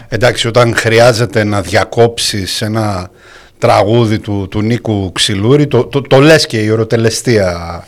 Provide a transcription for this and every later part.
Εντάξει, όταν χρειάζεται να διακόψεις ένα τραγούδι του Νίκου Ξυλούρη, το λες και η οροτελεστία.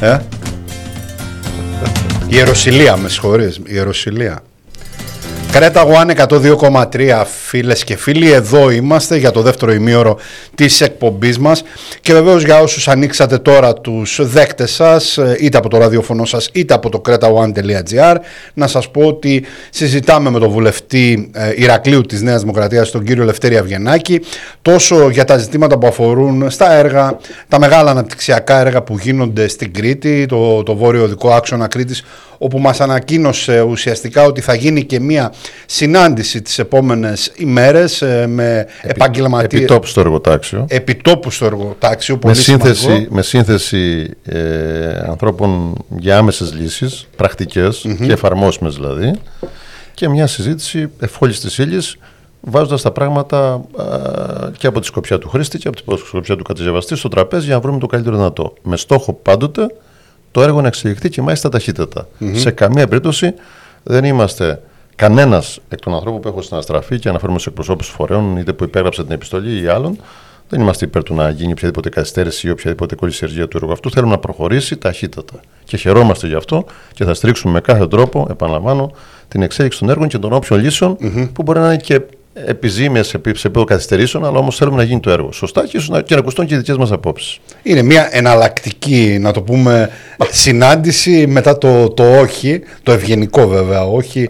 Η Ιεροσυλία, με συγχωρείς, η Ιεροσυλία. Κρέτα One 102,3 φίλες και φίλοι, εδώ είμαστε για το δεύτερο ημίωρο της εκπομπής μας και βεβαίως για όσους ανοίξατε τώρα τους δέκτες σας είτε από το ραδιοφωνό σας είτε από το cretaone.gr, να σας πω ότι συζητάμε με τον βουλευτή Ηρακλείου της Νέας Δημοκρατίας, τον κύριο Λευτέρη Αυγενάκη, τόσο για τα ζητήματα που αφορούν στα έργα, τα μεγάλα αναπτυξιακά έργα που γίνονται στην Κρήτη, το βόρειο οδικό άξονα Κρήτης, όπου μας ανακοίνωσε ουσιαστικά ότι θα γίνει και μία συνάντηση τις επόμενες ημέρες με επαγγελματίες. Επιτόπου στο εργοτάξιο. Επιτόπου στο εργοτάξιο, με σύνθεση ανθρώπων για άμεσες λύσεις, πρακτικές και εφαρμόσιμες δηλαδή, και μια συζήτηση εφόλης της ύλης, βάζοντας τα πράγματα και από τη σκοπιά του χρήστη και από τη σκοπιά του κατασκευαστή στο τραπέζι για να βρούμε το καλύτερο δυνατό. Με στόχο πάντοτε το έργο να εξελιχθεί και μάλιστα ταχύτατα. Σε καμία περίπτωση δεν είμαστε κανένας εκ των ανθρώπων που έχω συναστραφεί και αναφέρομαι στους εκπροσώπους φορέων, είτε που υπέγραψαν την επιστολή ή άλλων. Δεν είμαστε υπέρ του να γίνει οποιαδήποτε καθυστέρηση ή οποιαδήποτε κολλησιεργία του έργου αυτού. Θέλουμε να προχωρήσει ταχύτατα. Και χαιρόμαστε γι' αυτό και θα στηρίξουμε με κάθε τρόπο, επαναλαμβάνω, την εξέλιξη των έργων και των όποιων λύσεων που μπορεί να είναι και επιζήμιες σε επίπεδο καθυστερήσεων, αλλά όμως θέλουμε να γίνει το έργο σωστά και να ακουστούν και οι δικές μας απόψεις. Είναι μια εναλλακτική, να το πούμε, συνάντηση μετά το όχι, το ευγενικό βέβαια όχι,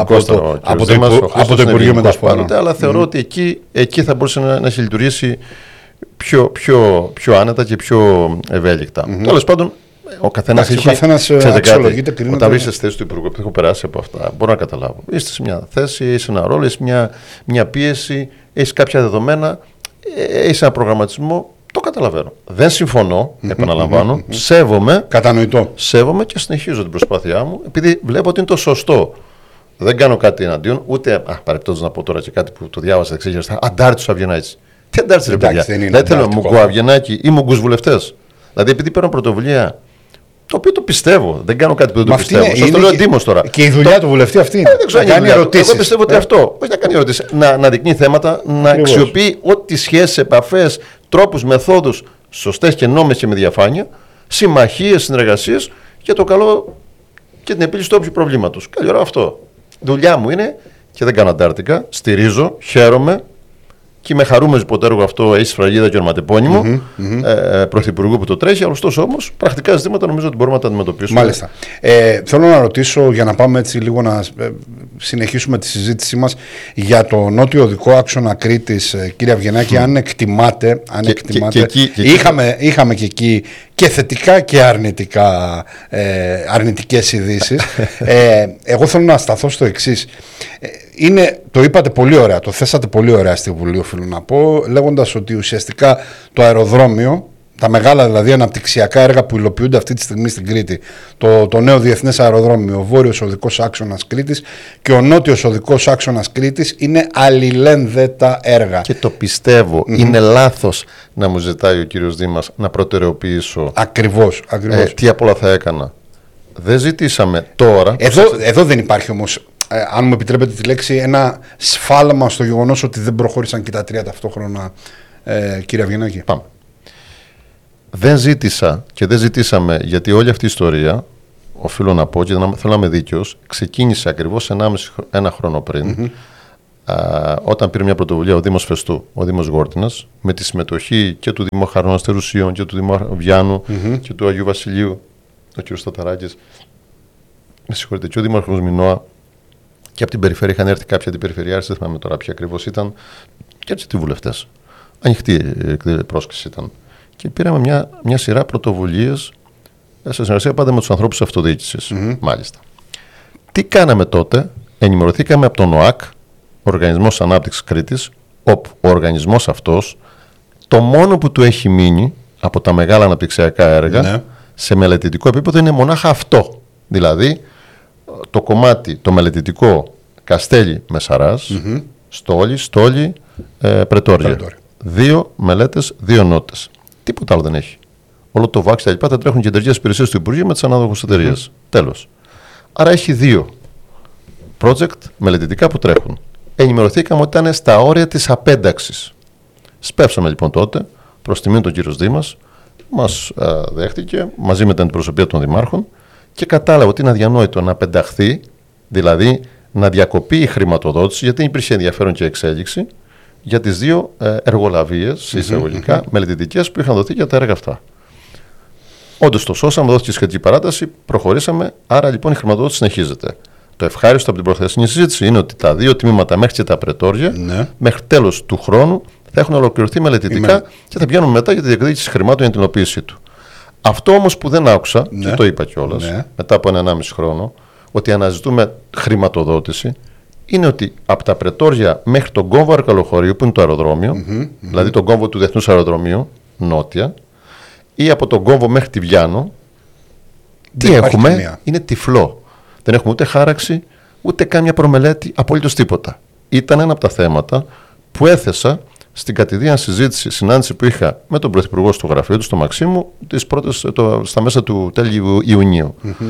από το Υπουργείο Μεταφορών. Αλλά θεωρώ ότι εκεί θα μπορούσε να έχει λειτουργήσει πιο άνετα και πιο ευέλικτα. Τέλος πάντων, ο καθένας αξιολογείται, κρίνεται. Όταν βρίσκεσαι στη θέση του Υπουργού, που έχω περάσει από αυτά, μπορώ να καταλάβω. Είστε σε μια θέση, είσαι ένα ρόλο, είσαι μια πίεση, έχει κάποια δεδομένα, έχει ένα προγραμματισμό. Το καταλαβαίνω. Δεν συμφωνώ, επαναλαμβάνω. Σέβομαι. Κατανοητό. Σέβομαι και συνεχίζω την προσπάθειά μου, επειδή βλέπω ότι είναι το σωστό. Δεν κάνω κάτι εναντίον, ούτε. Παρεπτόντως να πω τώρα και κάτι που το διάβασα εξήγησα. Αντάρτης Αυγενάκης. Τι αντάρτης, ρε παιδιά. Δεν θέλω Μουγκό Αυγενάκη ή Μουγκούς βουλευτές. Δηλαδή, επειδή παίρνω πρωτοβουλία. Το οποίο το πιστεύω. Δεν κάνω κάτι που δεν το πιστεύω. Σας το λέω εντύμως τώρα. Και η δουλειά του βουλευτή αυτή είναι. Δεν ξέρω να κάνει ερωτήσεις. Εγώ πιστεύω ότι αυτό. Όχι να κάνει ερωτήσεις. Να δεικνύει θέματα, να αξιοποιεί ό,τι σχέσεις, επαφές, τρόπους, μεθόδους σωστές και νόμιμες και με διαφάνεια, συμμαχίες, συνεργασίες για το καλό και την επίλυση του όποιου προβλήματος. Καλή ώρα αυτό. Δουλειά μου είναι και δεν κάνω αντάρτικα. Στηρίζω, χαίρομαι. Και είμαι χαρούμενος που το έργο αυτό έχει σφραγίδα και ονοματεπώνυμο πρωθυπουργού που το τρέχει. Ωστόσο όμως, πρακτικά ζητήματα νομίζω ότι μπορούμε να τα αντιμετωπίσουμε. Μάλιστα. Θέλω να ρωτήσω, για να πάμε έτσι λίγο να συνεχίσουμε τη συζήτησή μας για το νότιο οδικό άξονα Κρήτης, κύριε Αυγενάκη, αν εκτιμάτε. Είχαμε και εκεί και θετικά και αρνητικές ειδήσεις. Εγώ θέλω να σταθώ στο εξής. Το είπατε πολύ ωραία, το θέσατε πολύ ωραία στη Βουλή, οφείλω να πω, λέγοντας ότι ουσιαστικά το αεροδρόμιο, τα μεγάλα δηλαδή αναπτυξιακά έργα που υλοποιούνται αυτή τη στιγμή στην Κρήτη, το νέο διεθνές αεροδρόμιο, ο βόρειος οδικός άξονας Κρήτης και ο νότιος οδικός άξονας Κρήτης είναι αλληλένδετα έργα. Και το πιστεύω, είναι λάθος να μου ζητάει ο κύριος Δήμας να προτεραιοποιήσω. Ακριβώς. Τι απ' όλα θα έκανα. Δεν ζητήσαμε τώρα. Εδώ δεν υπάρχει όμως, αν μου επιτρέπετε τη λέξη, ένα σφάλμα στο γεγονός ότι δεν προχώρησαν και τα τρία ταυτόχρονα, κύριε Αυγενάκη. Πάμε. Δεν ζήτησα και δεν ζητήσαμε, γιατί όλη αυτή η ιστορία, οφείλω να πω και θέλω να είμαι δίκαιος, ξεκίνησε ακριβώς ένα χρόνο πριν, όταν πήρε μια πρωτοβουλία ο Δήμος Φεστού, ο Δήμος Γόρτινας, με τη συμμετοχή και του Δήμου Χαρνών-Αστερουσίων και του Δήμου Βιάνου και του Αγίου Βασιλείου, ο κ. Σταταράκης, με συγχωρείτε, και ο Δήμαρχος Μινώα, και από την περιφέρεια είχαν έρθει κάποιοι αντιπεριφερειάρχες, δεν θυμάμαι τώρα ποια ακριβώς ήταν, και έτσι οι βουλευτές. Ανοιχτή πρόσκληση ήταν. Και πήραμε μια σειρά πρωτοβουλίες σε συνεργασία πάντα με τους ανθρώπους της αυτοδιοίκησης. Μάλιστα. Τι κάναμε τότε? Ενημερωθήκαμε από τον ΟΑΚ, Οργανισμός Ανάπτυξης Κρήτης, όπου ο οργανισμός αυτός, το μόνο που του έχει μείνει από τα μεγάλα αναπτυξιακά έργα, σε μελετητικό επίπεδο είναι μονάχα αυτό. Δηλαδή, το κομμάτι, το μελετητικό Καστέλι Μεσαράς, Στόλι, Πρετόρια. 2 μελέτες, 2 νότες. Τίποτα άλλο δεν έχει. Όλο το ΒΑΚ και τα λοιπά θα τρέχουν κεντρικές υπηρεσίες του Υπουργείου με τις ανάδοχες εταιρείες. Τέλος. Άρα έχει 2 project μελετητικά που τρέχουν. ενημερωθήκαμε ότι ήταν στα όρια της απένταξης. Σπεύσαμε λοιπόν τότε προς τιμήν τον κύριο Δήμας, μας δέχτηκε μαζί με την αντιπροσωπεία των δημάρχων και κατάλαβε ότι είναι αδιανόητο να πενταχθεί, δηλαδή να διακοπεί η χρηματοδότηση, γιατί δεν υπήρχε ενδιαφέρον και εξέλιξη για τις δύο εργολαβίες, εισαγωγικά, μελετητικές που είχαν δοθεί για τα έργα αυτά. Όντως το σώσαμε, δόθηκε σχετική παράταση, προχωρήσαμε, άρα λοιπόν η χρηματοδότηση συνεχίζεται. Το ευχάριστο από την προχθεσινή συζήτηση είναι ότι τα δύο τμήματα μέχρι και τα πρετόρια, μέχρι τέλος του χρόνου, θα έχουν ολοκληρωθεί μελετητικά και θα πηγαίνουν μετά για τη διεκδίκηση χρημάτων για την υλοποίησή του. Αυτό όμως που δεν άκουσα, και το είπα κιόλας, μετά από 1,5 χρόνο, ότι αναζητούμε χρηματοδότηση, είναι ότι από τα πρετόρια μέχρι τον κόμβο Αρκαλοχωρίου, που είναι το αεροδρόμιο, δηλαδή τον κόμβο του Διεθνούς Αεροδρομίου, νότια, ή από τον κόμβο μέχρι τη Βιάνο, τι έχουμε, είναι τυφλό. Δεν έχουμε ούτε χάραξη, ούτε κάμια προμελέτη, απολύτως τίποτα. Ήταν ένα από τα θέματα που έθεσα στην κατηδίαν συζήτηση, συνάντηση που είχα με τον Πρωθυπουργό στο γραφείο του, στο Μαξίμου, στα μέσα του τέλειου Ιουνίου.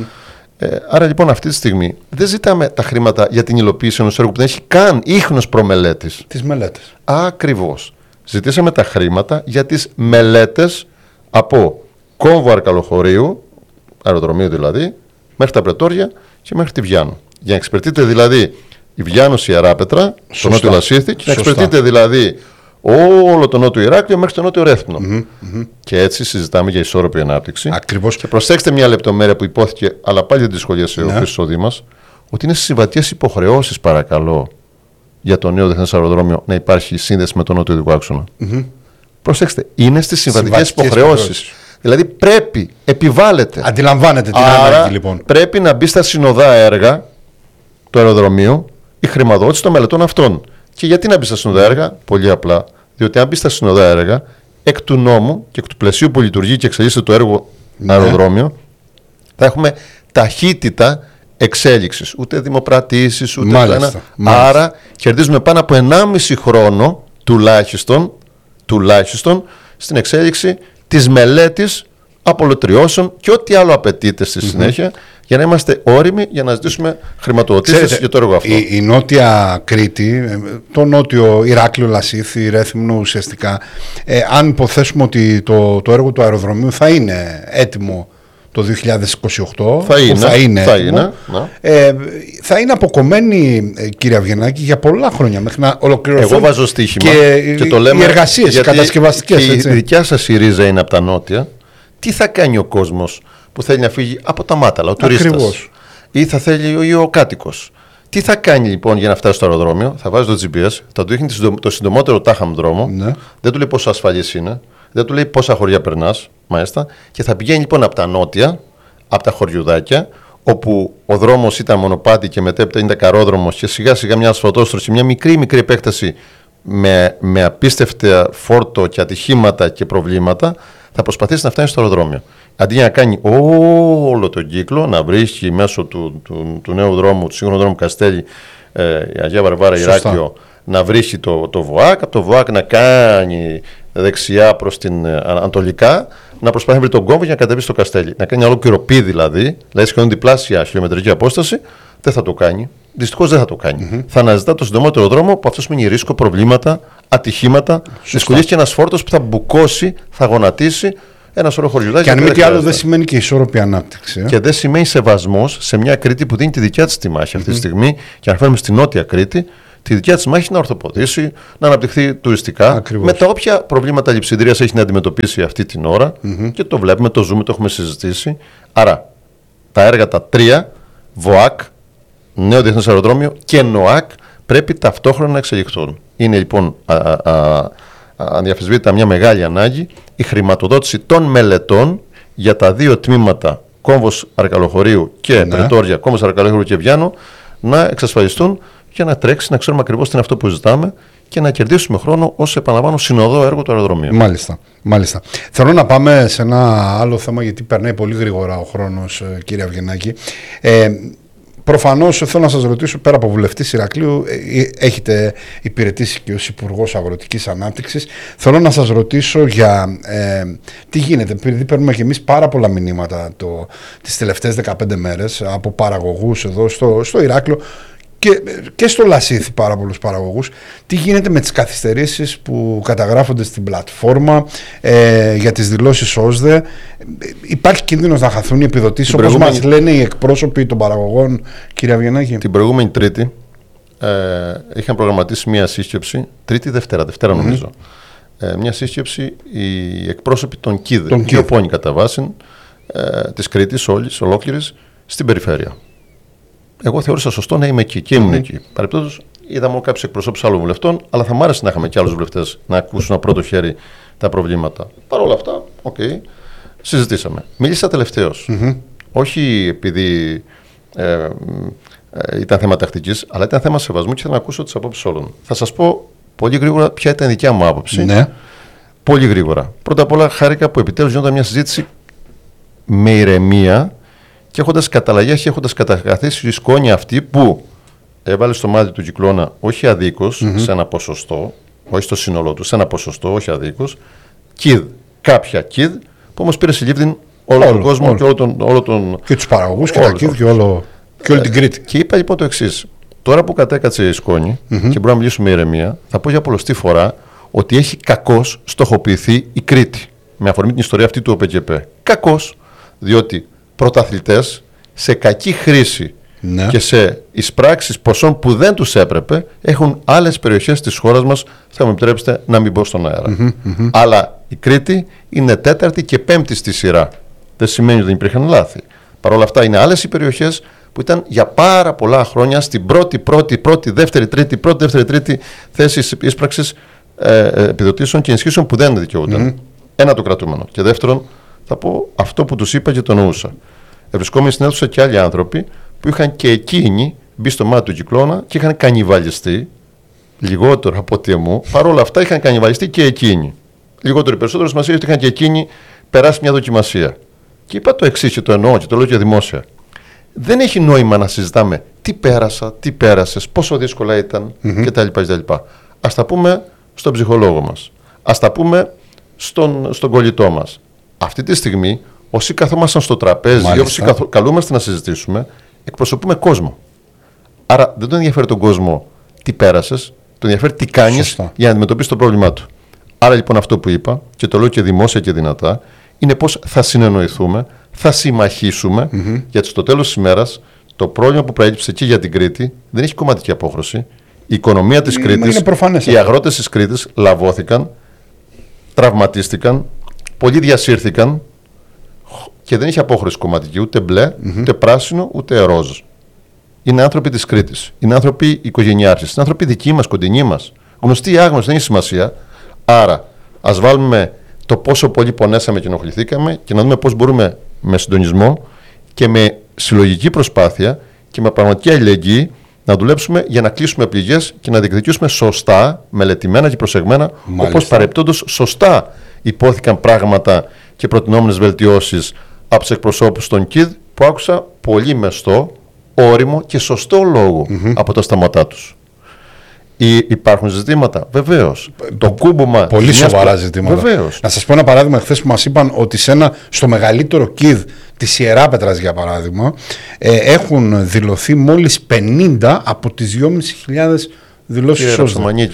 Άρα λοιπόν αυτή τη στιγμή δεν ζητάμε τα χρήματα για την υλοποίηση ενός έργου που δεν έχει καν ίχνος προμελέτης. Τις μελέτες. Ακριβώς. Ζητήσαμε τα χρήματα για τις μελέτες από κόμβο Αρκαλοχωρίου, αεροδρομίου δηλαδή, μέχρι τα πρετόρια και μέχρι τη Βιάνο. Για να εξυπηρετείται δηλαδή η Βιάνος, η Αράπετρα, το νότιο Λασίθι, και να εξυπηρετείται δηλαδή όλο το νότιο Ηράκλειο μέχρι το νότιο Ρέθμνο. Και έτσι συζητάμε για ισόρροπη ανάπτυξη. Ακριβώς. Και προσέξτε μια λεπτομέρεια που υπόθηκε, αλλά πάλι δεν τη σχολίασε ο κ. Δήμας, ότι είναι στις συμβατικές υποχρεώσεις, παρακαλώ, για το νέο διεθνές αεροδρόμιο να υπάρχει σύνδεση με τον νότιο οδικό άξονα. Προσέξτε, είναι στις συμβατικές υποχρεώσεις. Δηλαδή πρέπει, επιβάλλεται. Αντιλαμβάνεται την ανάγκη λοιπόν. Πρέπει να μπει στα συνοδά έργα του αεροδρομίου η χρηματοδότηση των μελετών αυτών. Και γιατί να μπει στα συνοδά έργα? Πολύ απλά. Διότι αν μπει στα συνοδά έργα, εκ του νόμου και εκ του πλαισίου που λειτουργεί και εξελίσσεται το έργο αεροδρόμιο, θα έχουμε ταχύτητα εξέλιξης. Ούτε δημοπρατήσεις, ούτε πλάνα. Άρα κερδίζουμε πάνω από 1,5 χρόνο τουλάχιστον στην εξέλιξη της μελέτης απολωτριώσεων και ό,τι άλλο απαιτείται στη συνέχεια, για να είμαστε όριμοι για να ζητήσουμε χρηματοδοτήσεις για το έργο αυτό. Η Νότια Κρήτη, το νότιο Ηράκλειο, Λασίθι, Ρέθυμνο ουσιαστικά, αν υποθέσουμε ότι το έργο του αεροδρομίου θα είναι έτοιμο το 2028, θα είναι αποκομμένη, κύριε Αυγενάκη, για πολλά χρόνια μέχρι να ολοκληρωθούν. Εγώ βάζω στοίχημα και το λέμε, οι εργασίες, οι κατασκευαστικές. Η δικιά σας η ρίζα είναι από τα νότια. Τι θα κάνει ο κόσμος που θέλει να φύγει από τα Μάταλα, ο τουρίστας, ή θα θέλει ο κάτοικος? Τι θα κάνει λοιπόν για να φτάσει στο αεροδρόμιο? Θα βάζει το GPS, θα του δείχνει το συντομότερο τάχαμ δρόμο, δεν του λέει πόσο ασφαλής είναι, δεν του λέει πόσα χωριά περνάς, μάλιστα, και θα πηγαίνει λοιπόν από τα νότια, από τα χωριουδάκια, όπου ο δρόμος ήταν μονοπάτι και μετέπειτα είναι καρόδρομος και σιγά σιγά μια ασφαλτόστρωση, μια μικρή επέκταση με απίστευτα φόρτο και ατυχήματα και προβλήματα, θα προσπαθήσει να φτάσει στο αεροδρόμιο. Αντί για να κάνει όλο τον κύκλο, να βρίσκει μέσω του νέου δρόμου, του σύγχρονου δρόμου Καστέλη, Αγία Βαρβάρα, Ηράκλειο, να βρίσκει το ΒΟΑΚ, από το ΒΟΑΚ να κάνει δεξιά προς την ανατολικά, να προσπαθεί να βρει τον κόμβο για να κατεβεί στο Καστέλι. Να κάνει ολόκληρο πι δηλαδή σχεδόν διπλάσια χιλιομετρική απόσταση, δεν θα το κάνει. Δυστυχώς δεν θα το κάνει. Θα αναζητά το συντομότερο δρόμο, που αυτό σημαίνει ρίσκο, προβλήματα, ατυχήματα, δυσκολίες και ένας φόρτος που θα μπουκώσει, θα γονατίσει ένα σωρό χωριουδάκια. Και αν μη τι άλλο, δεν σημαίνει και ισόρροπη ανάπτυξη. Και δεν σημαίνει σεβασμός σε μια Κρήτη που δίνει τη δικιά της τη μάχη αυτή τη στιγμή, και αναφέρουμε στη Νότια Κρήτη, τη δικιά της μάχη να ορθοποδήσει, να αναπτυχθεί τουριστικά. Ακριβώς. Με τα όποια προβλήματα λειψιδρίας έχει να αντιμετωπίσει αυτή την ώρα, και το βλέπουμε, το ζούμε, το έχουμε συζητήσει. Άρα τα έργα τα τρία, ΒΟΑΚ, Νέο Διεθνές Αεροδρόμιο και ΝΟΑΚ, πρέπει ταυτόχρονα να εξελιχθούν. Είναι λοιπόν αδιαφεσβήτητα μια μεγάλη ανάγκη η χρηματοδότηση των μελετών για τα δύο τμήματα, κόμβος Αρκαλοχωρίου και πρετόρια, κόμβος Αρκαλοχωρίου και Βιάνο, να εξασφαλιστούν για να τρέξει, να ξέρουμε ακριβώς τι είναι αυτό που ζητάμε και να κερδίσουμε χρόνο ως, επαναλαμβάνω, συνοδό έργο του αεροδρομίου. Μάλιστα. Θέλω να πάμε σε ένα άλλο θέμα, γιατί περνάει πολύ γρήγορα ο χρόνος, κύριε Αυγενάκη. Προφανώς θέλω να σας ρωτήσω, πέρα από βουλευτής Ηρακλείου, έχετε υπηρετήσει και ως Υπουργός Αγροτικής Ανάπτυξης. Θέλω να σας ρωτήσω για τι γίνεται, επειδή παίρνουμε και εμείς πάρα πολλά μηνύματα τις τελευταίες 15 μέρες από παραγωγούς εδώ στο Ηράκλειο και στο Λασίθι πάρα πολλούς παραγωγούς. Τι γίνεται με τις καθυστερήσεις που καταγράφονται στην πλατφόρμα για τις δηλώσεις ΩΣΔΕ? Υπάρχει κίνδυνος να χαθούν οι επιδοτήσεις, όπως μας λένε οι εκπρόσωποι των παραγωγών, κύριε Αυγενάκη? Την προηγούμενη Τρίτη είχαν προγραμματίσει μια σύσκεψη, Δευτέρα νομίζω. Μια σύσκεψη οι εκπρόσωποι των ΚΙΔ, γεωπόνοι κατά βάση, της Κρήτης ολόκληρης, στην περιφέρεια. Εγώ θεώρησα σωστό να είμαι εκεί και ήμουν εκεί. Παρεπτόντως, είδαμε κάποιους εκπροσώπους άλλων βουλευτών, αλλά θα μ' άρεσε να είχαμε και άλλους βουλευτές να ακούσουν από πρώτο χέρι τα προβλήματα. Παρ' όλα αυτά, συζητήσαμε. Μίλησα τελευταίος. Όχι επειδή ήταν θέμα τακτικής, αλλά ήταν θέμα σεβασμού και ήθελα να ακούσω τις απόψεις όλων. Θα σας πω πολύ γρήγορα ποια ήταν η δικιά μου άποψη. Ναι. Πολύ γρήγορα. Πρώτα απ' όλα, χάρηκα που επιτέλους γινόταν μια συζήτηση με ηρεμία και έχοντας καταλαγιάσει και έχοντας κατακαθίσει η σκόνη αυτή που έβαλε στο μάτι του Κυκλώνα, όχι αδίκως, σε ένα ποσοστό, όχι στο σύνολό του, σε ένα ποσοστό, όχι αδίκως, κάποια ΚΙΔ, που όμως πήρε συλλήφθην όλο τον κόσμο και όλο τον. Και τους παραγωγούς και τα ΚΙΔ και όλη την Κρήτη. Και είπα λοιπόν το εξής. Τώρα που κατέκατσε η σκόνη και μπορούμε να μιλήσουμε με ηρεμία, θα πω για πολλωστή φορά ότι έχει κακώς στοχοποιηθεί η Κρήτη. Με αφορμή την ιστορία αυτή του ΟΠΕΚΕΠΕ. Κακώς, διότι πρωταθλητές σε κακή χρήση και σε εισπράξεις ποσών που δεν τους έπρεπε έχουν άλλες περιοχές της χώρας μας. Θα μου επιτρέψετε να μην μπω στον αέρα. Αλλά η Κρήτη είναι τέταρτη και πέμπτη στη σειρά. Δεν σημαίνει ότι δεν υπήρχαν λάθη. Παρ' όλα αυτά είναι άλλες οι περιοχές που ήταν για πάρα πολλά χρόνια στην πρώτη, δεύτερη, τρίτη θέση εισπράξης επιδοτήσεων και ενισχύσεων που δεν δικαιούνταν. Ένα το κρατούμενο. Και δεύτερον, θα πω αυτό που τους είπα και το νοούσα. Βρισκόμενοι στην αίθουσα και άλλοι άνθρωποι που είχαν και εκείνοι μπει στο μάτι του Κυκλώνα και είχαν κανιβαλιστεί, λιγότερο από ότι μου, παρόλα αυτά είχαν κανιβαλιστεί και εκείνοι. Λιγότερο ή περισσότερο σημασία ότι είχαν και εκείνοι περάσει μια δοκιμασία. Και είπα το εξής και το εννοώ και το λέω και δημόσια. Δεν έχει νόημα να συζητάμε τι πέρασα, τι πέρασες, πόσο δύσκολα ήταν κτλ. Ας τα πούμε στον ψυχολόγο μας. Ας τα πούμε στον κολλητό μας. Αυτή τη στιγμή, όσοι καθόμασταν στο τραπέζι ή όσοι καλούμαστε να συζητήσουμε, εκπροσωπούμε κόσμο. Άρα δεν τον ενδιαφέρει τον κόσμο τι πέρασες, τον ενδιαφέρει τι κάνεις για να αντιμετωπίσεις το πρόβλημά του. Άρα λοιπόν αυτό που είπα, και το λέω και δημόσια και δυνατά, είναι πως θα συνεννοηθούμε, θα συμμαχίσουμε, γιατί στο τέλος της ημέρας το πρόβλημα που προέκυψε και για την Κρήτη δεν έχει κομματική απόχρωση. Η οικονομία της Κρήτης, οι αγρότες της Κρήτης λαβώθηκαν, τραυματίστηκαν, πολλοί διασύρθηκαν και δεν έχει απόχρωση κομματική, ούτε μπλε, ούτε πράσινο, ούτε ροζ. Είναι άνθρωποι της Κρήτης, είναι άνθρωποι οικογενειάρχες, είναι άνθρωποι δικοί μας, κοντινοί μας. Γνωστοί ή άγνωστοι, δεν έχει σημασία. Άρα, ας βάλουμε το πόσο πολύ πονέσαμε και ενοχληθήκαμε και να δούμε πώς μπορούμε με συντονισμό και με συλλογική προσπάθεια και με πραγματική αλληλεγγύη να δουλέψουμε για να κλείσουμε πληγές και να διεκδικήσουμε σωστά, μελετημένα και προσεγμένα, όπως παρεπτόντως σωστά υπόθηκαν πράγματα και προτινόμενες βελτιώσεις από τους εκπροσώπους των ΚΙΔ που άκουσα πολύ μεστό, όριμο και σωστό λόγο από τα σταματά τους. Υπάρχουν ζητήματα, βεβαίως. Το κούμπομα. Πολύ σοβαρά ζητήματα. Βεβαίως. Να σας πω ένα παράδειγμα. Χθες που μας είπαν ότι στο μεγαλύτερο ΚΙΔ της Ιεράπετρας, για παράδειγμα, έχουν δηλωθεί μόλις 50 από τις 2.500 δηλώσεις ΩΣΔΕ.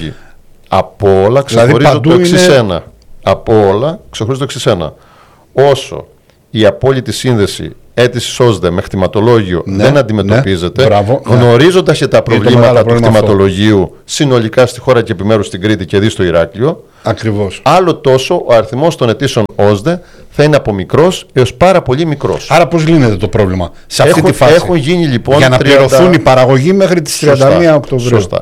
Από όλα ξεχωρίζω το εξής ένα. Από όλα ξεχωρίζω το εξής ένα. Όσο η απόλυτη σύνδεση αίτησης ΩΣΔΕ με κτηματολόγιο δεν αντιμετωπίζεται, γνωρίζοντας και τα προβλήματα του κτηματολογίου συνολικά στη χώρα και επιμέρους στην Κρήτη και δει στο Ηράκλειο, ακριβώς. Άλλο τόσο ο αριθμός των αιτήσεων ΩΣΔΕ θα είναι από μικρός έως πάρα πολύ μικρός. Άρα πώς λύνεται το πρόβλημα σε αυτή τη φάση? Έχουν γίνει λοιπόν για να πληρωθούν οι παραγωγοί μέχρι τις 31 Οκτωβρίου. Σωστά.